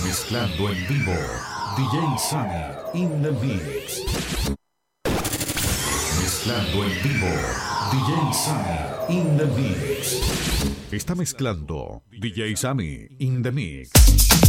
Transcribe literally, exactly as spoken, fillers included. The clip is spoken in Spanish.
Mezclando en vivo, D J Sammy in the mix. Mezclando en vivo, D J Sammy in the mix. Está mezclando D J Sammy in the mix.